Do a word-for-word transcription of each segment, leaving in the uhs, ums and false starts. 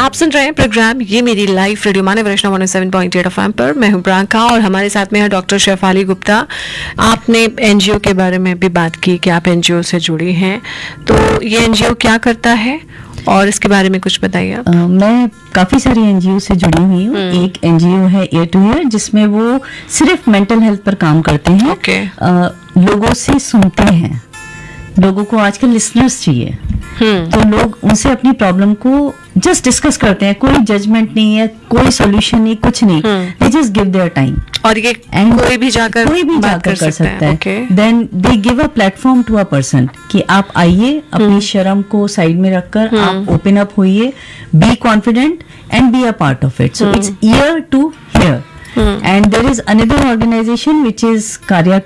आप सुन रहे हैं प्रोग्राम ये मेरी लाइफ रेडियो मानव वैष्णव one O seven point eight FM पर। मैं हूं प्रियंका और हमारे साथ में है डॉक्टर शेफाली गुप्ता। आपने एनजीओ के बारे में भी बात की कि आप एनजीओ से जुड़ी हैं, तो ये एनजीओ क्या करता है और इसके बारे में कुछ बताइए आप। uh, मैं काफ़ी सारी एनजीओ से जुड़ी हुई हूँ। एक एनजीओ है ईयर टू ईयर, जिसमें वो सिर्फ मेंटल हेल्थ पर काम करते हैं। okay. uh, लोगों से सुनते हैं। लोगों को आजकल लिसनर्स चाहिए, तो लोग उनसे अपनी प्रॉब्लम को जस्ट डिस्कस करते हैं। कोई जजमेंट नहीं है, कोई सॉल्यूशन नहीं, कुछ नहीं। They just give their time. और ये कोई भी जाकर कोई भी जाकर कर, कर सकता है। okay. Then they give a platform to a person कि आप आइए, अपनी शर्म को साइड में रखकर आप ओपन अप होइए, be confident and be a part of it. So it's year to here. And there is another organisation which is कार्या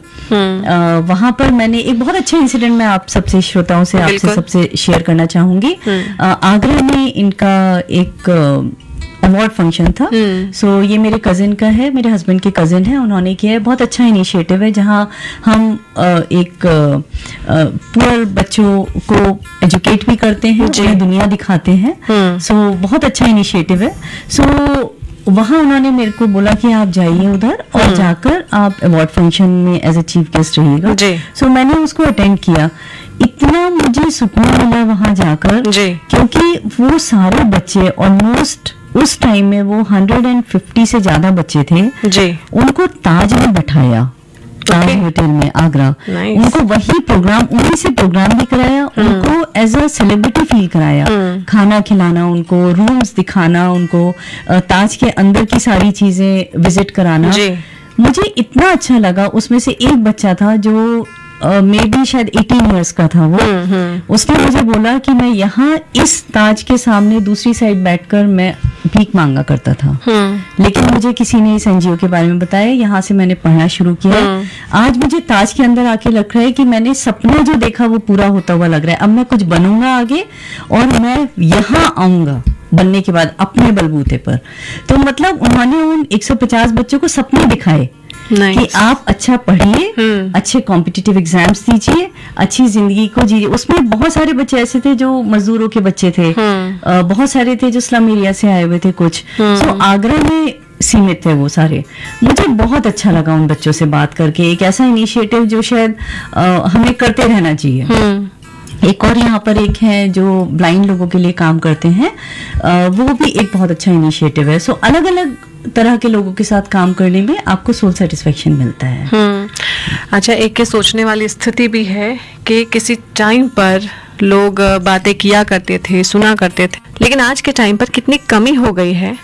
केयर। वहां पर मैंने एक बहुत अच्छा इंसिडेंट मैं आप सबसे श्रोताओं से आपसे सबसे शेयर करना चाहूंगी। uh, आगरा में इनका एक अवार्ड uh, फंक्शन था। सो so, ये मेरे कजिन का है, मेरे हस्बैंड के कजिन है, उन्होंने किया है। बहुत अच्छा इनिशिएटिव है, जहाँ हम uh, एक पुअर uh, बच्चों को एजुकेट भी करते हैं, उन्हें दुनिया दिखाते हैं। सो so, बहुत अच्छा इनिशिएटिव है। सो so, वहाँ उन्होंने मेरे को बोला कि आप जाइए उधर और जाकर आप अवार्ड फंक्शन में एज ए चीफ गेस्ट रहिएगा। सो so, मैंने उसको अटेंड किया। इतना मुझे सुकून मिला वहाँ जाकर, क्योंकि वो सारे बच्चे ऑलमोस्ट उस टाइम में वो हंड्रेड एंड फिफ्टी से ज्यादा बच्चे थे जी। उनको ताज में बैठाया, ताज okay. होटल में आगरा। nice. उनको वही प्रोग्राम, उन्हीं से प्रोग्राम भी कराया। hmm. उनको एज अ सेलिब्रिटी फील कराया। hmm. खाना खिलाना, उनको रूम्स दिखाना, उनको ताज के अंदर की सारी चीजें विजिट कराना। जी. मुझे इतना अच्छा लगा। उसमें से एक बच्चा था जो मे uh, बी शायद अठारह इयर्स का था वो। hmm, hmm. उसने मुझे बोला कि मैं यहाँ इस ताज के सामने दूसरी साइड बैठकर मैं भीख मांगा करता था। hmm. लेकिन मुझे किसी ने इस एनजीओ के बारे में बताया, यहाँ से मैंने पढ़ना शुरू किया। hmm. आज मुझे ताज के अंदर आके लग रहा है कि मैंने सपना जो देखा वो पूरा होता हुआ लग रहा है। अब मैं कुछ बनूंगा आगे और मैं यहाँ आऊंगा बनने के बाद अपने बलबूते पर। तो मतलब उन्होंने उन एक सौ पचास बच्चों को सपने दिखाए nice. कि आप अच्छा पढ़िए, hmm. अच्छे कॉम्पिटिटिव एग्जाम्स दीजिए, अच्छी जिंदगी को जीजिए। उसमें बहुत सारे बच्चे ऐसे थे जो मजदूरों के बच्चे थे। hmm. uh, बहुत सारे थे जो स्लम एरिया से आए हुए थे कुछ। hmm. so, आगरा में सीमित थे वो सारे। मुझे बहुत अच्छा लगा उन बच्चों से बात करके। एक ऐसा इनिशिएटिव जो शायद uh, हमें करते रहना चाहिए। hmm. एक और यहाँ पर एक है जो ब्लाइंड लोगों के लिए काम करते हैं, आ, वो भी एक बहुत अच्छा इनिशिएटिव है। सो अलग अलग तरह के लोगों के साथ काम करने में आपको सोल सेटिस्फेक्शन मिलता है। हम्म, अच्छा, एक के सोचने वाली स्थिति भी है कि किसी टाइम पर लोग बातें किया करते थे, सुना करते थे, लेकिन आज के टाइम पर कितनी कमी हो गई है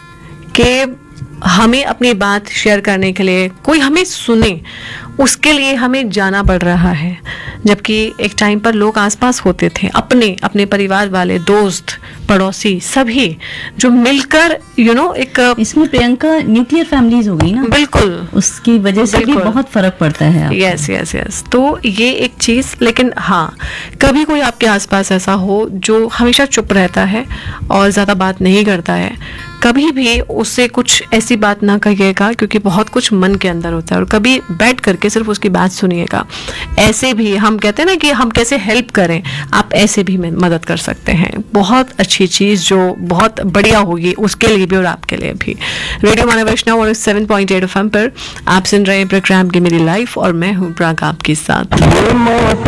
कि हमें अपनी बात शेयर करने के लिए कोई हमें सुने, उसके लिए हमें जाना पड़ रहा है। जबकि एक टाइम पर लोग आसपास होते थे, अपने अपने परिवार वाले, दोस्त, पड़ोसी, सभी जो मिलकर यू you नो know, एक इसमें प्रियंका न्यूक्लियर फैमिलीज हो गई ना। बिल्कुल, उसकी वजह से भी बहुत फर्क पड़ता है। यस यस यस तो ये एक चीज। लेकिन हाँ, कभी कोई आपके आसपास ऐसा हो जो हमेशा चुप रहता है और ज्यादा बात नहीं करता है, कभी भी उससे कुछ ऐसी बात ना कहिएगा, क्योंकि बहुत कुछ मन के अंदर होता है। और कभी बैठ करके सिर्फ उसकी बात सुनिएगा। ऐसे भी हम कहते हैं ना कि हम कैसे हेल्प करें, आप ऐसे भी मदद कर सकते हैं। बहुत अच्छी चीज जो बहुत बढ़िया होगी उसके लिए भी और आपके लिए भी। रेडियो मानव वैष्णव और seven point eight F M पर आप सुन रहे हैं प्रोग्राम की मेरी लाइफ और मैं हूँ प्राग आपके साथ।